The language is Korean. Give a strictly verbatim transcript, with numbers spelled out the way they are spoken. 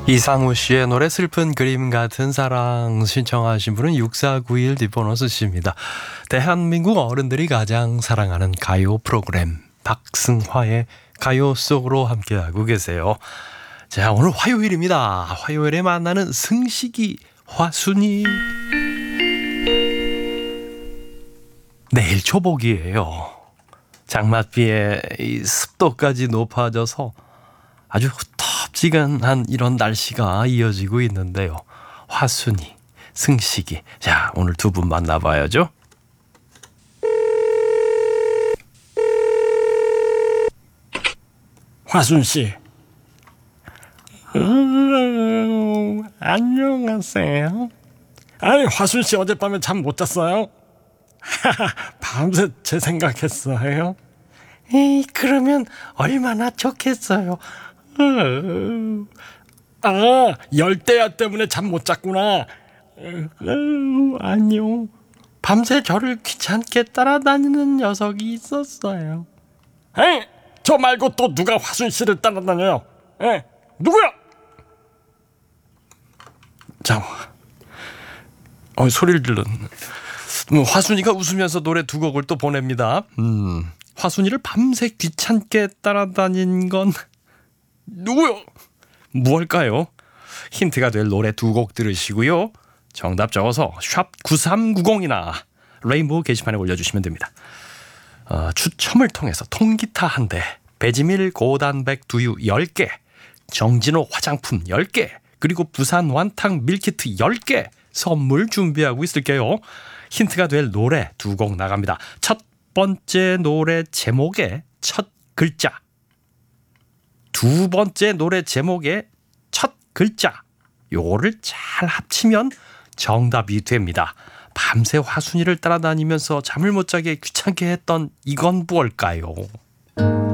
이상우 씨의 노래 슬픈 그림 같은 사랑 신청하신 분은 육사구일 뒷번호 쓰십니다. 대한민국 어른들이 가장 사랑하는 가요 프로그램 박승화의 가요 속으로 함께하고 계세요. 자, 오늘 화요일입니다. 화요일에 만나는 승식이 화순이. 내일 초복이에요. 장맛비에 이 습도까지 높아져서 아주 덥지근한 이런 날씨가 이어지고 있는데요. 화순이, 승식이. 자, 오늘 두 분 만나봐야죠. 화순 씨. 음, 안녕하세요. 아니, 화순 씨 어젯밤에 잠 못 잤어요? 밤새 제 생각했어요. 에이, 그러면 얼마나 좋겠어요. 아, 열대야 때문에 잠 못 잤구나. 아니요. 밤새 저를 귀찮게 따라다니는 녀석이 있었어요. 에이, 저 말고 또 누가 화순 씨를 따라다녀요? 에, 누구야? 자, 어, 소리를 질렀네. 음, 화순이가 웃으면서 노래 두 곡을 또 보냅니다. 음, 화순이를 밤새 귀찮게 따라다닌 건 누구요? 무엇일까요? 힌트가 될 노래 두 곡 들으시고요. 정답 적어서 샵 구삼구공이나 레인보우 게시판에 올려주시면 됩니다. 어, 추첨을 통해서 통기타 한 대, 배지밀 고단백 두유 열 개, 정진호 화장품 열 개, 그리고 부산 완탕 밀키트 열 개 선물 준비하고 있을게요. 힌트가 될 노래 두 곡 나갑니다. 첫 번째 노래 제목의 첫 글자, 두 번째 노래 제목의 첫 글자, 요거를 잘 합치면 정답이 됩니다. 밤새 화순이를 따라다니면서 잠을 못 자게 귀찮게 했던 이건 무엇일까요?